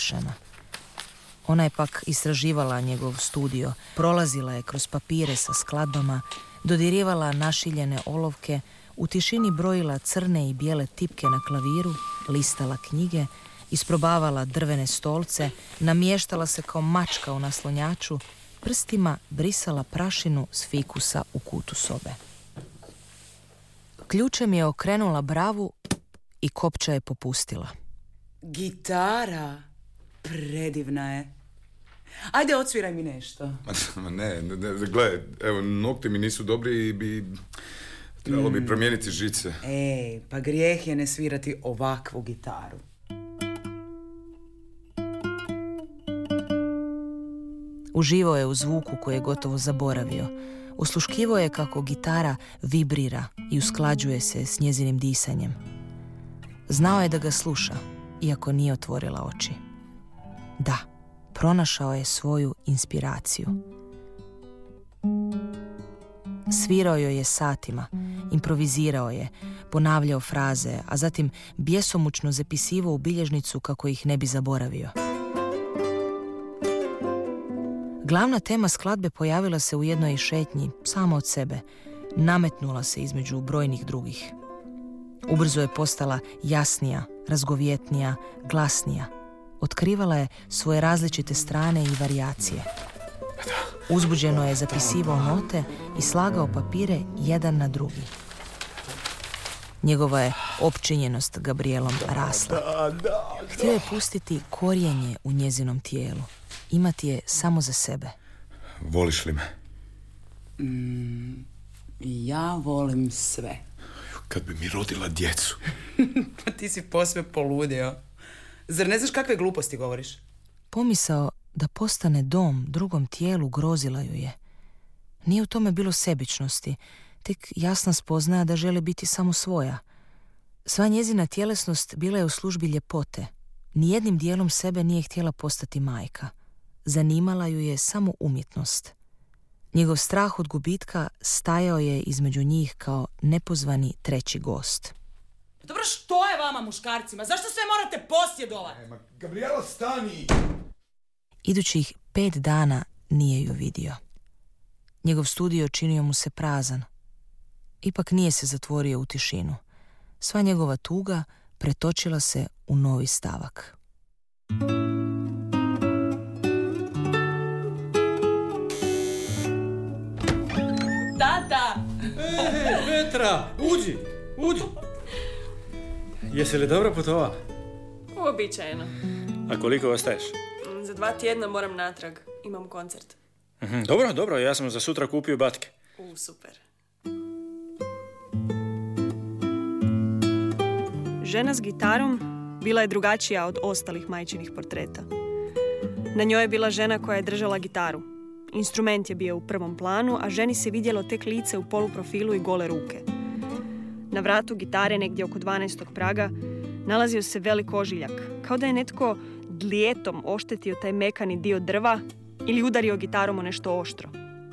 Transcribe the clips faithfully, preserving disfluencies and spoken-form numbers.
savršena. Ona je pak istraživala njegov studio, prolazila je kroz papire sa skladbama, dodirivala našiljene olovke, u tišini brojila crne i bijele tipke na klaviru, listala knjige, isprobavala drvene stolce, namještala se kao mačka u naslonjaču, prstima brisala prašinu s fikusa u kutu sobe. Ključem je okrenula bravu i kopča je popustila. Gitara, predivna je. Ajde, odsviraj mi nešto. Ma ne, ne, ne, gledaj, evo, nokti mi nisu dobri i bi... Trebalo bi promijeniti žice. Ej, pa grijeh je ne svirati ovakvu gitaru. Uživao je u zvuku koji je gotovo zaboravio. Osluškivao je kako gitara vibrira i usklađuje se s njezinim disanjem. Znao je da ga sluša, iako nije otvorila oči. Da, pronašao je svoju inspiraciju. Svirao joj je satima, improvizirao je, ponavljao fraze, a zatim bjesomučno zapisivao u bilježnicu kako ih ne bi zaboravio. Glavna tema skladbe pojavila se u jednoj šetnji, samo od sebe. Nametnula se između brojnih drugih. Ubrzo je postala jasnija, razgovjetnija, glasnija. Otkrivala je svoje različite strane i varijacije. Uzbuđeno je zapisivao note i slagao papire jedan na drugi. Njegova je opčinjenost Gabrielom rasla. Htio je pustiti korijenje u njezinom tijelu. Imati je samo za sebe. Voliš li me? Mm, ja volim sve. Kad bi mi rodila djecu. Pa ti si posve poludio. Zar ne znaš kakve gluposti govoriš? Pomisao da postane dom drugom tijelu grozila ju je. Nije u tome bilo sebičnosti, tek jasna spoznaja da želi biti samo svoja. Sva njezina tjelesnost bila je u službi ljepote. Nijednim dijelom sebe nije htjela postati majka. Zanimala ju je samo umjetnost. Njegov strah od gubitka stajao je između njih kao nepozvani treći gost. Dobro, što je vama muškarcima? Zašto sve morate posjedovati? E, ma, Gabriela, stani! Idućih pet dana nije ju vidio. Njegov studio činio mu se prazan. Ipak nije se zatvorio u tišinu. Sva njegova tuga pretočila se u novi stavak. Tata! Ej, Petra, uđi, uđi. Jesi li dobro putovala? Uobičajeno. A koliko ostaješ? Za dva tjedna moram natrag. Imam koncert. Mhm, dobro, dobro, ja sam za sutra kupio batke. U, super. Žena s gitarom bila je drugačija od ostalih majčinih portreta. Na njoj je bila žena koja je držala gitaru. Instrument je bio u prvom planu, a ženi se vidjelo tek lice u poluprofilu i gole ruke. Na vratu gitare, negdje oko dvanaestog praga, nalazio se velik ožiljak, kao da je netko dlijetom oštetio taj mekani dio drva ili udario gitarom o nešto oštro.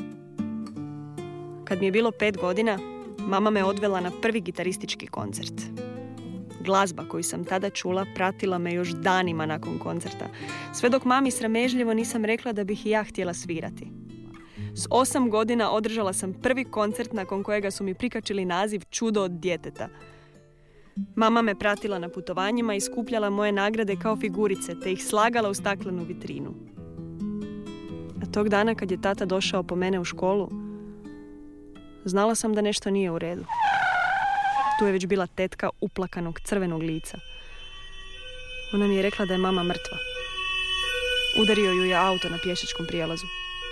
Kad mi je bilo pet godina, mama me odvela na prvi gitaristički koncert. Glazba koju sam tada čula pratila me još danima nakon koncerta, sve dok mami sramežljivo nisam rekla da bih i ja htjela svirati. S osam godina održala sam prvi koncert nakon kojega su mi prikačili naziv Čudo od djeteta. Mama me pratila na putovanjima i skupljala moje nagrade kao figurice, te ih slagala u staklenu vitrinu. A tog dana kad je tata došao po mene u školu, znala sam da nešto nije u redu. Tu je već bila tetka uplakanog crvenog lica. Ona mi je rekla da je mama mrtva. Udario ju je auto na pješačkom prijelazu.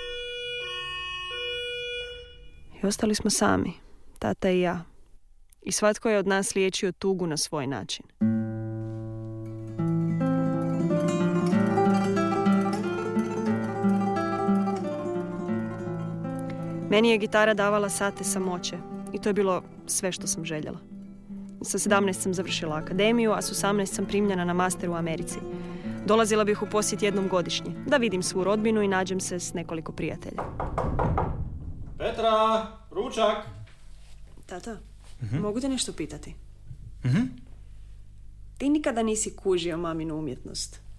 I ostali smo sami, tata i ja. I svatko je od nas liječio tugu na svoj način. Meni je gitara davala sate samoće i to je bilo sve što sam željela. Sa sedamnaest sam završila akademiju, a s osamnaest sam primljena na master u Americi. Dolazila bih u posjet jednom godišnje, da vidim svu rodbinu i nađem se s nekoliko prijatelja. Petra, ručak! Tata, uh-huh. mogu te nešto pitati? Uh-huh. Ti nikada nisi kužio maminu umjetnost.